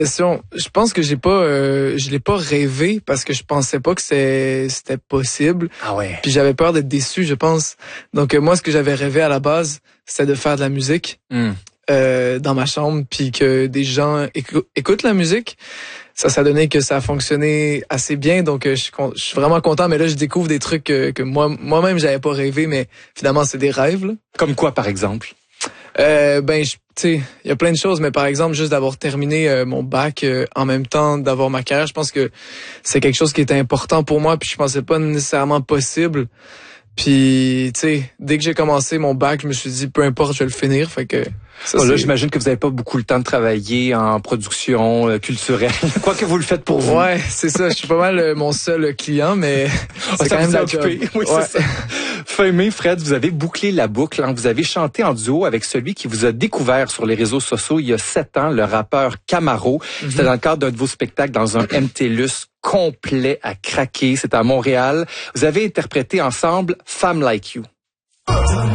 Question, je pense que je l'ai pas rêvé parce que je pensais pas que c'était possible. Ah ouais. Puis j'avais peur d'être déçu, je pense. Donc moi, ce que j'avais rêvé à la base, c'était de faire de la musique dans ma chambre, puis que des gens écoutent la musique. Ça a donné que ça a fonctionné assez bien, donc je suis vraiment content. Mais là, je découvre des trucs que moi-même j'avais pas rêvé, mais finalement c'est des rêves, là. Comme quoi, par exemple? Tu sais, il y a plein de choses, mais par exemple, juste d'avoir terminé mon bac en même temps d'avoir ma carrière, je pense que c'est quelque chose qui était important pour moi, puis je pensais pas nécessairement possible. Puis, tu sais, dès que j'ai commencé mon bac, je me suis dit, peu importe, je vais le finir, fait que... Ça, là, j'imagine que vous n'avez pas beaucoup le temps de travailler en production culturelle. Quoi que vous le faites pour vous. Ouais, c'est ça. Je suis pas mal mon seul client, mais c'est quand même la job. Oui, ouais. C'est ça. Fin mai, Fred, vous avez bouclé la boucle. Vous avez chanté en duo avec celui qui vous a découvert sur les réseaux sociaux il y a 7 ans, le rappeur Camaro. C'était dans le cadre d'un de vos spectacles dans un MTLUS complet à craquer. C'était à Montréal. Vous avez interprété ensemble Femme Like You.